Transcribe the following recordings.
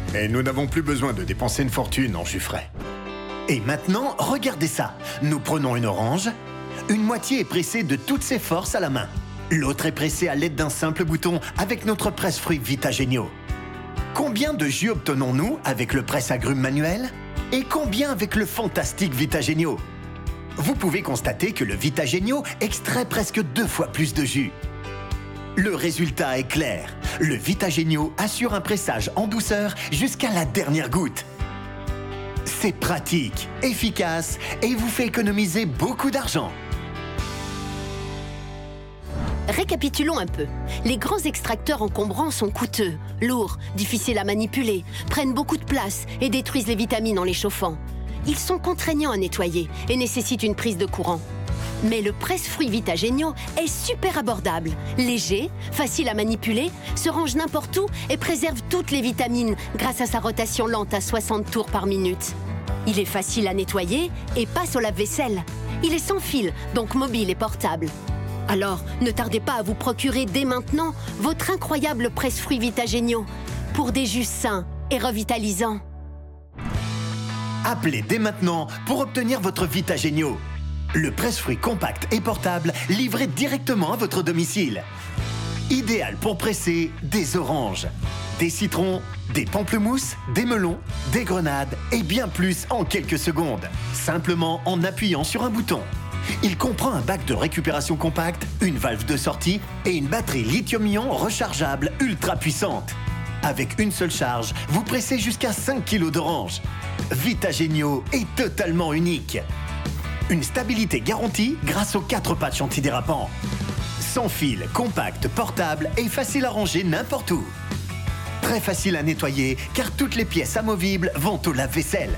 Et nous n'avons plus besoin de dépenser une fortune en jus frais. Et maintenant, regardez ça. Nous prenons une orange. Une moitié est pressée de toutes ses forces à la main. L'autre est pressée à l'aide d'un simple bouton avec notre presse-fruits Vitagenio. Combien de jus obtenons-nous avec le presse-agrumes manuel? Et combien avec le fantastique Vitagenio? Vous pouvez constater que le Vitagenio extrait presque 2 fois plus de jus. Le résultat est clair. Le Vitagenio assure un pressage en douceur jusqu'à la dernière goutte. C'est pratique, efficace et vous fait économiser beaucoup d'argent. Récapitulons un peu. Les grands extracteurs encombrants sont coûteux, lourds, difficiles à manipuler, prennent beaucoup de place et détruisent les vitamines en les chauffant. Ils sont contraignants à nettoyer et nécessitent une prise de courant. Mais le presse-fruits Vitagenio est super abordable, léger, facile à manipuler, se range n'importe où et préserve toutes les vitamines grâce à sa rotation lente à 60 tours par minute. Il est facile à nettoyer et passe au lave-vaisselle. Il est sans fil, donc mobile et portable. Alors, ne tardez pas à vous procurer dès maintenant votre incroyable presse-fruits Vitagenio pour des jus sains et revitalisants. Appelez dès maintenant pour obtenir votre Vitagenio. Le presse-fruits compact et portable livré directement à votre domicile. Idéal pour presser des oranges, des citrons, des pamplemousses, des melons, des grenades et bien plus en quelques secondes, simplement en appuyant sur un bouton. Il comprend un bac de récupération compact, une valve de sortie et une batterie lithium-ion rechargeable ultra puissante. Avec une seule charge, vous pressez jusqu'à 5 kg d'oranges. Vitagenio est totalement unique. Une stabilité garantie grâce aux 4 patchs antidérapants. Sans fil, compact, portable et facile à ranger n'importe où. Très facile à nettoyer car toutes les pièces amovibles vont au lave-vaisselle.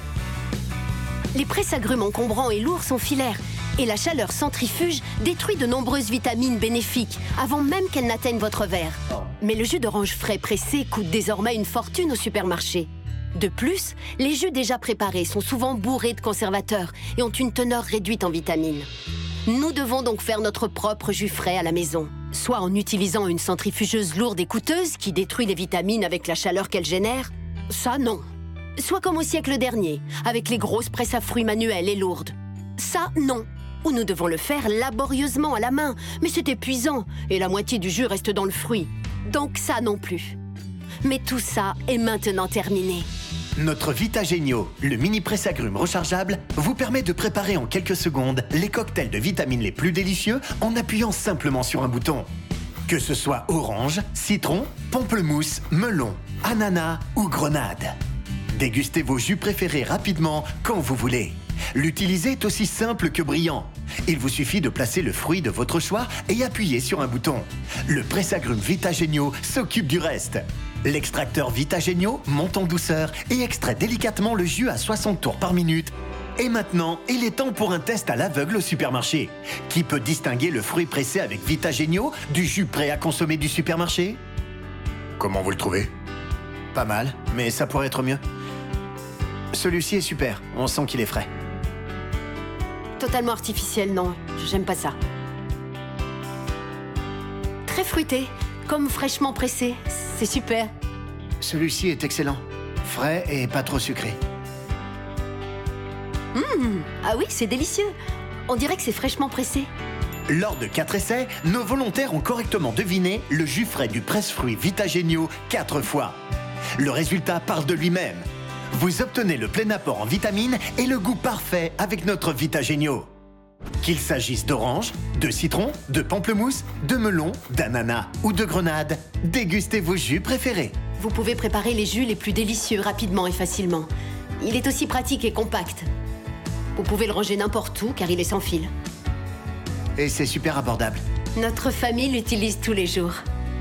Les presse-agrumes encombrants et lourds sont filaires et la chaleur centrifuge détruit de nombreuses vitamines bénéfiques avant même qu'elles n'atteignent votre verre. Mais le jus d'orange frais pressé coûte désormais une fortune au supermarché. De plus, les jus déjà préparés sont souvent bourrés de conservateurs et ont une teneur réduite en vitamines. Nous devons donc faire notre propre jus frais à la maison, soit en utilisant une centrifugeuse lourde et coûteuse qui détruit les vitamines avec la chaleur qu'elle génère, ça non. Soit comme au siècle dernier, avec les grosses presses à fruits manuelles et lourdes, ça non. Ou nous devons le faire laborieusement à la main, mais c'est épuisant et la moitié du jus reste dans le fruit. Donc ça non plus. Mais tout ça est maintenant terminé. Notre Vitagenio, le mini presse-agrumes rechargeable, vous permet de préparer en quelques secondes les cocktails de vitamines les plus délicieux en appuyant simplement sur un bouton. Que ce soit orange, citron, pamplemousse, melon, ananas ou grenade. Dégustez vos jus préférés rapidement quand vous voulez. L'utiliser est aussi simple que brillant. Il vous suffit de placer le fruit de votre choix et appuyer sur un bouton. Le presse-agrumes Vitagenio s'occupe du reste. L'extracteur Vitagenio monte en douceur et extrait délicatement le jus à 60 tours par minute. Et maintenant, il est temps pour un test à l'aveugle au supermarché. Qui peut distinguer le fruit pressé avec Vitagenio du jus prêt à consommer du supermarché? Comment vous le trouvez? Pas mal, mais ça pourrait être mieux. Celui-ci est super, on sent qu'il est frais. Totalement artificiel, non, j'aime pas ça. Très fruité, comme fraîchement pressé, c'est super. Celui-ci est excellent, frais et pas trop sucré. Ah oui, c'est délicieux. On dirait que c'est fraîchement pressé. Lors de 4 essais, nos volontaires ont correctement deviné le jus frais du presse-fruits Vitagenio 4 fois. Le résultat parle de lui-même. Vous obtenez le plein apport en vitamines et le goût parfait avec notre Vitagenio. Qu'il s'agisse d'orange, de citron, de pamplemousse, de melon, d'ananas ou de grenade, dégustez vos jus préférés. Vous pouvez préparer les jus les plus délicieux rapidement et facilement. Il est aussi pratique et compact. Vous pouvez le ranger n'importe où car il est sans fil. Et c'est super abordable. Notre famille l'utilise tous les jours.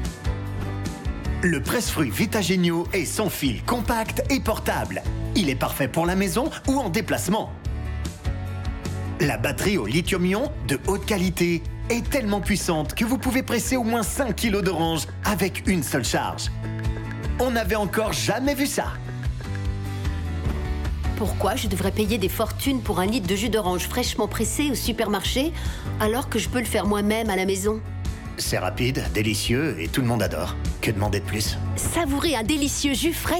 Le presse-fruits Vitagenio est sans fil, compact et portable. Il est parfait pour la maison ou en déplacement. La batterie au lithium-ion de haute qualité est tellement puissante que vous pouvez presser au moins 5 kg d'oranges avec une seule charge. On n'avait encore jamais vu ça. Pourquoi je devrais payer des fortunes pour un litre de jus d'orange fraîchement pressé au supermarché alors que je peux le faire moi-même à la maison? C'est rapide, délicieux et tout le monde adore. Que demander de plus? Savourez un délicieux jus frais